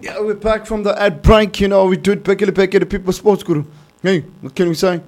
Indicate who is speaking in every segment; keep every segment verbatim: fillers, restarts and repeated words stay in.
Speaker 1: Yeah, we're back from the ad break. You know, we do it back in the People Sports Guru. Hey, what can we say?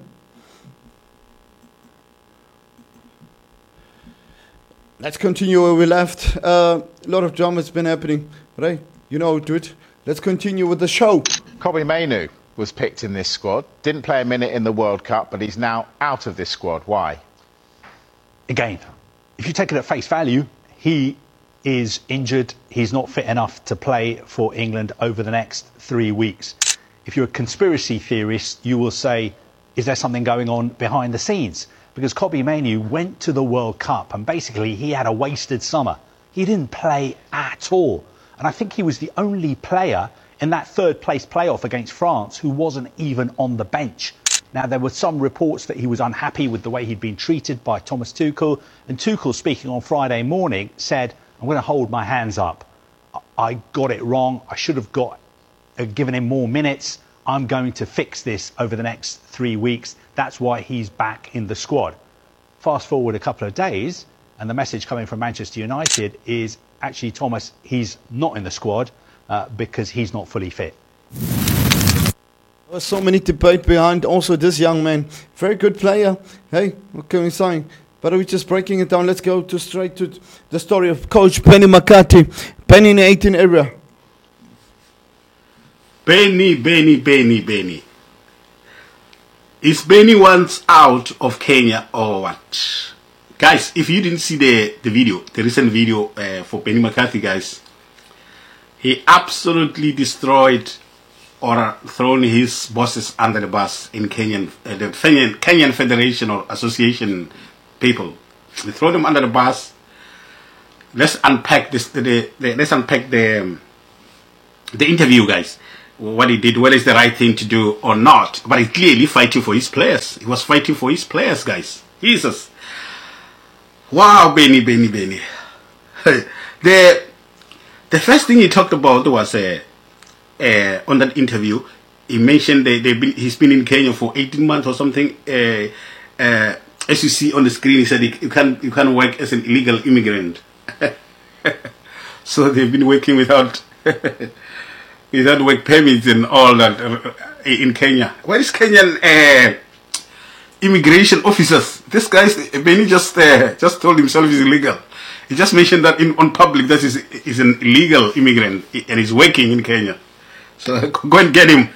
Speaker 1: Let's continue where we left. Uh, a lot of drama has been happening. Right? You know, do it. Let's continue with the show.
Speaker 2: Kobbie Mainoo was picked in this squad. Didn't play a minute in the World Cup, but he's now out of this squad. Why?
Speaker 3: Again, if you take it at face value, he is injured. He's not fit enough to play for England over the next three weeks. If you're a conspiracy theorist, you will say, is there something going on behind the scenes? Because Kobbie Mainoo went to the World Cup and basically he had a wasted summer. He didn't play at all. And I think he was the only player in that third place playoff against France who wasn't even on the bench. Now, there were some reports that he was unhappy with the way he'd been treated by Thomas Tuchel. And Tuchel, speaking on Friday morning, said, I'm going to hold my hands up. I got it wrong. I should have got uh, given him more minutes. I'm going to fix this over the next three weeks. That's why he's back in the squad. Fast forward a couple of days, and the message coming from Manchester United is actually, Thomas, he's not in the squad uh, because he's not fully fit.
Speaker 1: There's so many debate behind also this young man. Very good player. Hey, what can we say? But we're just breaking it down. Let's go to straight to the story of Coach Benny McCarthy. Benny in the eighteen area.
Speaker 4: Benny, Benny, Benny, Benny. Is Benny once out of Kenya or what? Guys, if you didn't see the, the video, the recent video uh, for Benny McCarthy, guys, he absolutely destroyed or thrown his bosses under the bus in Kenyan, uh, the Kenyan, Kenyan Federation or Association people. They throw them under the bus. Let's unpack this. The, the, the, let's unpack the um, the interview, guys. What he did, whether it's the right thing to do or not. But he's clearly fighting for his players. He was fighting for his players, guys. Jesus. Wow, Benny, Benny, Benny. the the first thing he talked about was uh, uh, on that interview. He mentioned that they've been, he's been in Kenya for eighteen months or something. Uh, uh, as you see on the screen, he said you can't you can't work as an illegal immigrant. So they've been working without without work permits and all that uh, in Kenya. Where is Kenyan uh, immigration officers? This guy's Benny just uh, just told himself he's illegal. He just mentioned that in on public that is is an illegal immigrant and he's working in Kenya. So go and get him.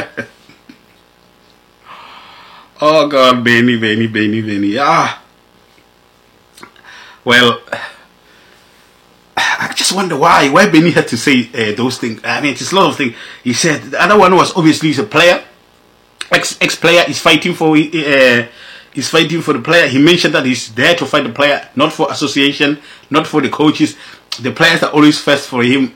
Speaker 4: Oh God, Benny, Benny, Benny, Benny. Ah. Well, I just wonder why why Benny had to say uh, those things. I mean, it's a lot of things. He said the other one was obviously he's a player, ex ex player is fighting for uh, he's fighting for the player. He mentioned that he's there to fight the player, not for association, not for the coaches. The players are always first for him.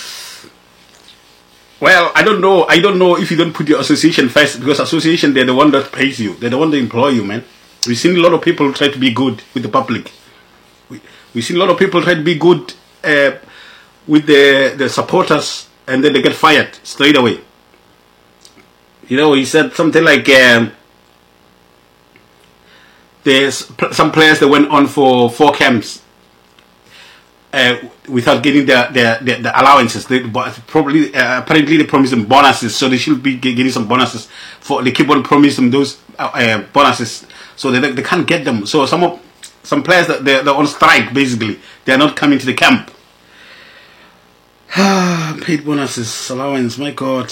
Speaker 4: Well, I don't know. I don't know if you don't put your association first, because association, they're the one that pays you. They're the one that employ you, man. We've seen a lot of people try to be good with the public. We, we've seen a lot of people try to be good uh, with the, the supporters, and then they get fired straight away. You know, he said something like, um, there's some players that went on for four camps Uh, without getting their, their, their, their allowances. They probably uh, apparently they promised them bonuses, so they should be getting some bonuses. For they keep on promising them those uh, uh, bonuses, so they they can't get them. So some of some players that they're, they're on strike, basically they are not coming to the camp. Paid bonuses, allowance, my God.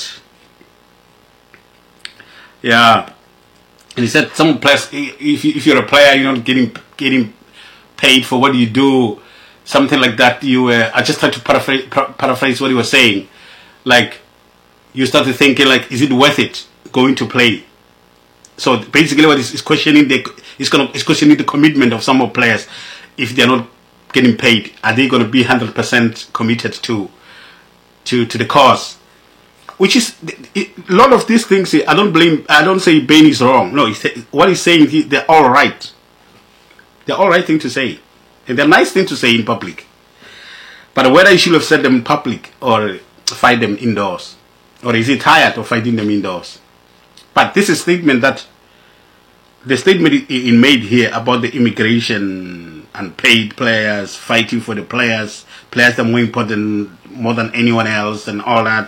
Speaker 4: Yeah, and he said some players, if you, if you're a player, you're not getting getting paid for what you do. Something like that. You, uh, I just tried to paraphrase, paraphrase what he was saying. Like, you started thinking, like, is it worth it going to play? So basically, what is questioning the is gonna is questioning the commitment of some of players. If they're not getting paid, are they going to be hundred percent committed to to to the cause? Which is it, a lot of these things. I don't blame. I don't say Benny is wrong. No, he's, what he's saying, he, they're all right. They're all right thing to say. And they're nice thing to say in public. But whether you should have said them in public or fight them indoors. Or is he tired of fighting them indoors? But this is a statement that the statement he made here about the immigration and paid players, fighting for the players, players that are more important, more than anyone else and all that.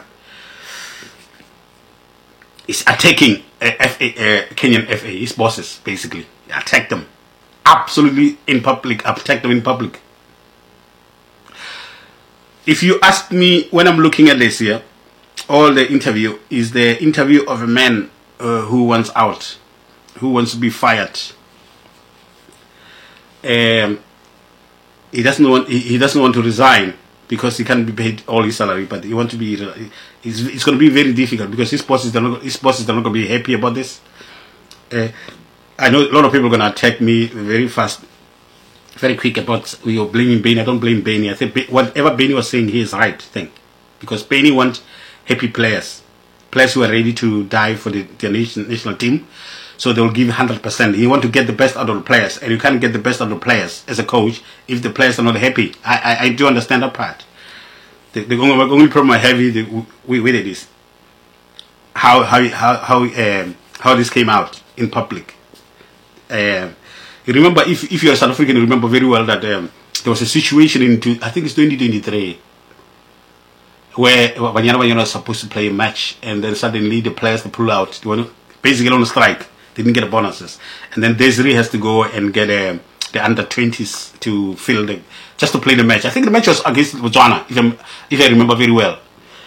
Speaker 4: Is attacking uh, F A, uh, Kenyan F A, his bosses, basically. Attack them. Absolutely in public. Attack them in public. If you ask me, when I'm looking at this here, all the interview is the interview of a man uh, who wants out, who wants to be fired. Um, he doesn't want. He, he doesn't want to resign because he can't be paid all his salary. But he wants to be. It's, it's going to be very difficult because his bosses are not. His bosses are not going to be happy about this. Uh, I know a lot of people are going to attack me very fast, very quick about you're blaming Benny. I don't blame Benny. I think whatever Benny was saying, he is right. I think because Benny wants happy players, players who are ready to die for the, the nation, national team. So they will give one hundred percent. You want to get the best out of the players, and you can't get the best out of the players as a coach if the players are not happy. I I, I do understand that part. The, the only, only problem I have is with it is how how how how um, how this came out in public. Uh, you remember, if if you're a South African, you remember very well that um, there was a situation in two, I think it's twenty twenty-three where Banyana Banyana was supposed to play a match, and then suddenly the players they pull out. They were basically on a strike. They didn't get the bonuses, and then Desiree has to go and get um, the under twenties to fill the just to play the match. I think the match was against Botswana, if I if I remember very well.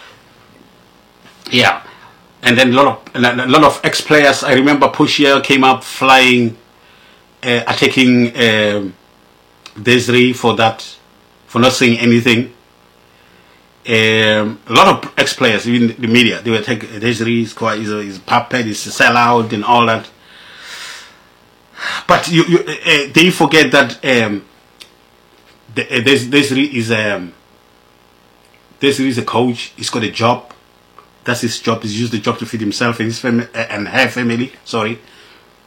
Speaker 4: Yeah, and then a lot of a lot of ex players. I remember Pushier came up flying, uh, attacking um, Desiree for that, for not saying anything. Um, a lot of ex players, even the media, they were attacking Desiree. Is quite is a, is a puppet, is a sellout, and all that. But you, you uh, they forget that um, the, uh, Desiree is um, Desiree is a coach. He's got a job. That's his job. He's used the job to feed himself and his family uh, and her family. Sorry,